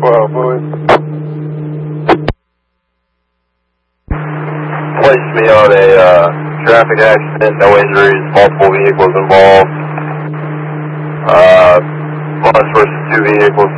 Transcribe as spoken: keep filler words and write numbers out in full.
twelve, boys. Placed me on a uh, traffic accident, no injuries, multiple vehicles involved. Uh, bus versus two vehicles,